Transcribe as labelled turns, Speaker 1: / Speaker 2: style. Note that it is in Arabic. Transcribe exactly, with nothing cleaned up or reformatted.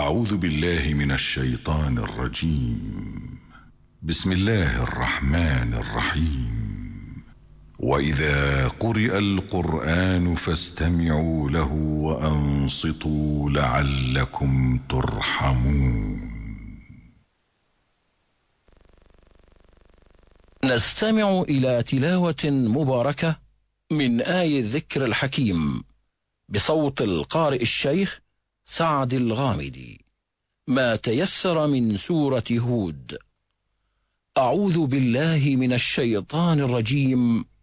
Speaker 1: أعوذ بالله من الشيطان الرجيم. بسم الله الرحمن الرحيم. وإذا قرئ القرآن فاستمعوا له وأنصتوا لعلكم ترحمون.
Speaker 2: نستمع إلى تلاوة مباركة من آي الذكر الحكيم بصوت القارئ الشيخ سعد الغامدي، ما تيسر من سورة هود. أعوذ بالله من الشيطان الرجيم.